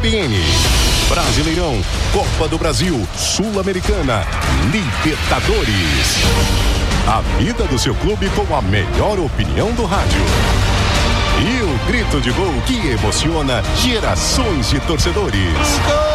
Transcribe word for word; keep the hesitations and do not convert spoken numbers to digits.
B N. Brasileirão, Copa do Brasil, Sul-Americana, Libertadores. A vida do seu clube com a melhor opinião do rádio. E o grito de gol que emociona gerações de torcedores.